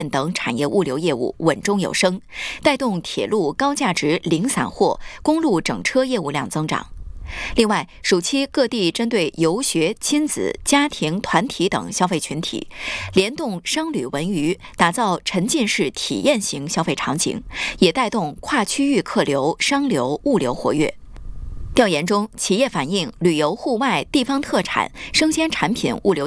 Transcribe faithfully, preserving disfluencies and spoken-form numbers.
等产业物流业务稳中有升，带动铁路高价值零散货、公路整车业务量增长。另外，暑期各地针对游学、亲子、家庭、团体等消费群体，联动商旅文娱，打造沉浸式体验型消费场景，也带动跨区域客流、商流、物流活跃。调研中，企业反映旅游、户外、地方特产、生鲜产品物流